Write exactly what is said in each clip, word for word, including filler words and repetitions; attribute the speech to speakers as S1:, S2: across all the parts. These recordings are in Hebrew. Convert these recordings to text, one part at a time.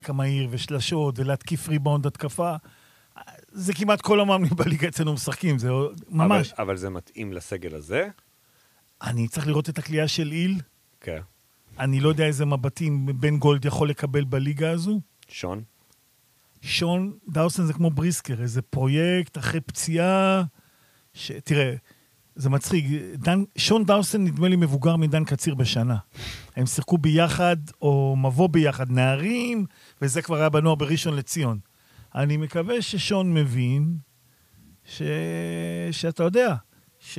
S1: כמהיר ושלשות ולהתקיף ריבאונד התקפה, זה כמעט כל המאמנים בליגה אצלנו משחקים, זה ממש.
S2: אבל, אבל זה מתאים לסגל הזה?
S1: אני צריך לראות את הקליעה של איל.
S2: כן. Okay.
S1: אני לא יודע איזה מבטים בן גולד יכול לקבל בליגה הזו.
S2: שון?
S1: שון דאוסן זה כמו בריסקר, איזה פרויקט אחרי פציעה, ש... תראה, זה מצחיק, דן... שון דאוסן נדמה לי מבוגר מדן קציר בשנה. הם שיחקו ביחד, או מבוא ביחד, נערים, וזה כבר היה בנוער בראשון לציון. אני מקווה ששון מבין, ש... שאתה יודע, ש...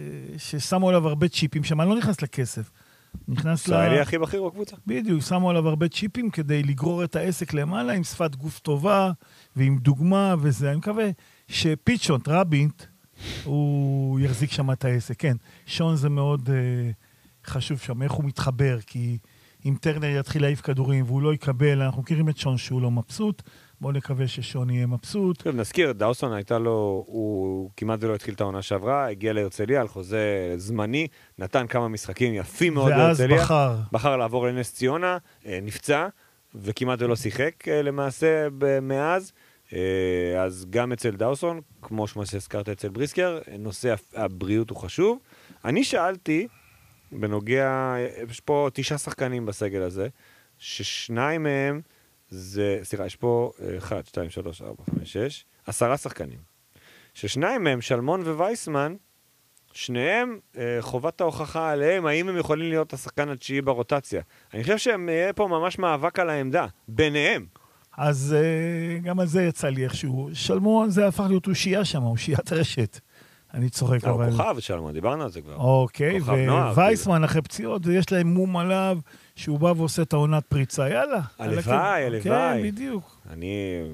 S1: ששמו עליו הרבה צ'יפים, שמה לא נכנס לכסף. נכנס ל...
S2: ישראלי הכי בכיר בקבוצה.
S1: בדיוק, שמו עליו הרבה צ'יפים כדי לגרור את העסק למעלה, עם שפת גוף טובה, ועם דוגמה וזה. אני מקווה שפיצ'ונט, רבינט, הוא יחזיק שם את העסק. כן, שון זה מאוד uh, חשוב שם, איך הוא מתחבר, כי אם טרנר יתחיל להעיף כדורים והוא לא יקבל, אנחנו מכירים את שון שהוא לא מבסוט, בואו נקווה ששון יהיה מבסוט.
S2: טוב, נזכיר, דאוסון הייתה לו, הוא כמעט ולא התחיל את העונה שעברה, הגיע להרצליה על חוזה זמני, נתן כמה משחקים יפים מאוד להרצליה.
S1: ואז בחר.
S2: בחר לעבור לנס ציונה, נפצע, וכמעט ולא שיחק למעשה מאז. אז גם אצל דאוסון, כמו שמה שהזכרת אצל בריסקר, נושא הבריאות הוא חשוב. אני שאלתי, בנוגע, יש פה תשעה שחקנים בסגל הזה, ששניים מהם, זה, סליחה, יש פה אחד, שתיים, שלוש, ארבע, חמש, שש, עשרה שחקנים. ששניים מהם, שלמון ווייסמן, שניהם, חובת ההוכחה עליהם, האם הם יכולים להיות השחקן התשיעי ברוטציה. אני חושב שהם יהיה פה ממש מאבק על העמדה, ביניהם.
S1: אז גם על זה יצא לי איכשהו. שלמון זה הפך להיות אושייה שם, אושיית רשת. אני צוחק, אבל...
S2: הוא כוכב שלמון, דיברנו על זה כבר.
S1: אוקיי, ווייסמן אחרי פציעות, ויש להם מום עליו, שהוא בא ועושה את העונת פריצה, יאללה.
S2: הלוואי, הלוואי.
S1: כן, בדיוק.
S2: אני...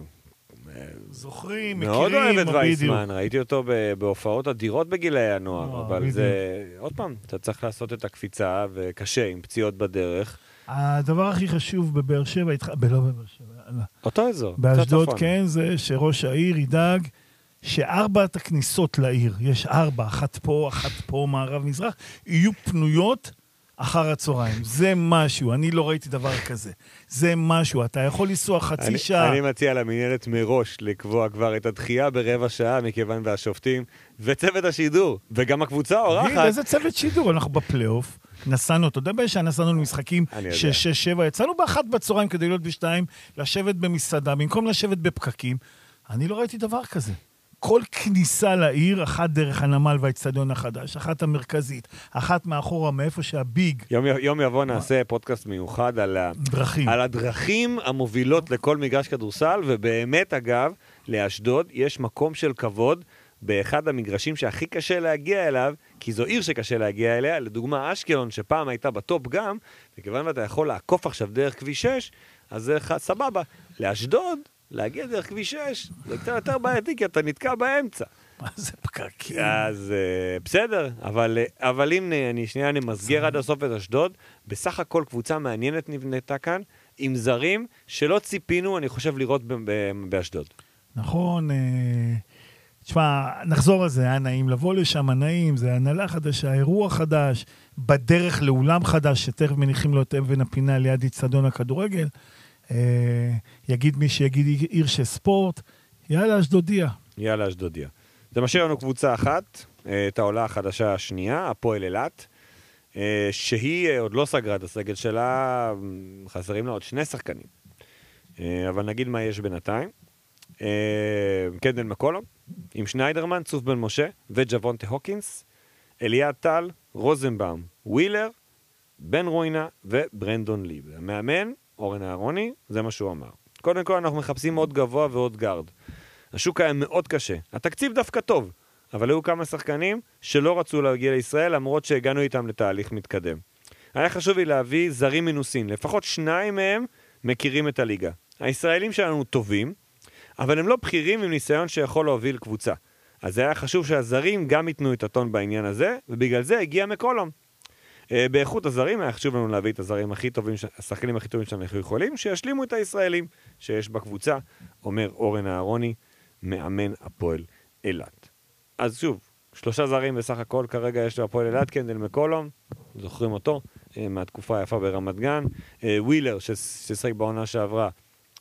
S1: זוכרים, מכירים,
S2: מאוד אוהב את וייסמן, ראיתי אותו בהופעות אדירות בגילי הנוער, אבל זה... עוד פעם, אתה צריך לעשות את הקפיצה, וקשה, עם פציעות בדרך.
S1: הדבר הכי חשוב בבאר שבע, לא בבאר שבע,
S2: אותו אזור.
S1: באשדוד כן, זה שראש העיר ידאג שארבעת הכניסות לעיר, יש ארבע, אחת פה, אחת פה, מערב, מזרח, יהיו פנויות אחר הצהריים. זה משהו, אני לא ראיתי דבר כזה. זה משהו, אתה יכול לנסוע חצי
S2: אני,
S1: שעה.
S2: אני מציע למנהלת מראש לקבוע כבר את הדחייה ברבע שעה, מכיוון והשופטים, וצוות השידור, וגם הקבוצה אורחת.
S1: איזה צוות שידור? אנחנו בפלייאוף, נסענו, אתה יודע באישה, נסענו למשחקים של שש שבע, יצאנו באחת בצהריים כדי להיות בשתיים, לשבת במסעדה, במקום לשבת בפקקים. אני לא ראיתי דבר כזה. כל כניסה לעיר, אחת דרך הנמל והאצטדיון החדש, אחת המרכזית, אחת מאחורה, מאיפה שהביג.
S2: יום, יום יבוא נעשה פודקאסט מיוחד על,
S1: דרכים.
S2: על הדרכים המובילות לכל מגרש כדורסל, ובאמת אגב, לאשדוד יש מקום של כבוד באחד המגרשים שהכי קשה להגיע אליו, כי זו עיר שקשה להגיע אליה, לדוגמה אשקלון שפעם הייתה בטופ גם, וכיוון ואתה יכול לעקוף עכשיו דרך כביש שש, אז זה סבבה. לאשדוד, להגיע דרך כביש שש, זה קצת יותר בעייתי, כי אתה נתקע באמצע.
S1: מה זה פקקים?
S2: אז uh, בסדר, אבל, uh, אבל אם אני שנייה נמסגר עד הסוף את אשדוד, בסך הכל קבוצה מעניינת נבנתה כאן, עם זרים שלא ציפינו, אני חושב, לראות באשדוד.
S1: נכון, תשמע, נחזור על זה, היה נעים לבוא לשם, נעים, זה הנהלה חדשה, אירוע חדש, בדרך לאולם חדש, שתכף מניחים לו את אבן הפינה ליד אצטדיון הכדורגל, יגיד מי שיגיד עיר של ספורט, יאללה אשדודיה.
S2: יאללה אשדודיה. זה משאיר לנו קבוצה אחת, את העולה החדשה השנייה, הפועל אילת, שהיא עוד לא סגרה את הסגל שלה, חסרים לה עוד שני שחקנים. אבל נגיד מה יש בינתיים. קנדל מקולום, עם שניידרמן, צוף בן משה, וג'וונטה הוקינס, אליעד טל, רוזנבאום, ווילר, בן רוינה וברנדון ליב. המאמן, אורן אהרוני, זה מה שהוא אמר. קודם כל אנחנו מחפשים עוד גבוה ועוד גארד. השוק היה מאוד קשה. התקציב דווקא טוב, אבל היו כמה שחקנים שלא רצו להגיע לישראל, למרות שהגענו איתם לתהליך מתקדם. היה חשוב לי להביא זרים מנוסים. לפחות שניים מהם מכירים את הליגה. הישראלים שלנו טובים, אבל הם לא בכירים עם ניסיון שיכול להוביל קבוצה. אז זה היה חשוב שהזרים גם ייתנו את הטון בעניין הזה, ובגלל זה הגיע מקולום. באיכות הזרים היה חשוב לנו להביא את הזרים הכי טובים, השחקנים הכי טובים שאנחנו יכולים, שישלימו את הישראלים שיש בקבוצה, אומר אורן אהרוני, מאמן הפועל אילת. אז שוב, שלושה זרים בסך הכל, כרגע יש הפועל אילת, קנדל מקולום, זוכרים אותו, מהתקופה היפה ברמת גן, ווילר ששחק בעונה שעברה,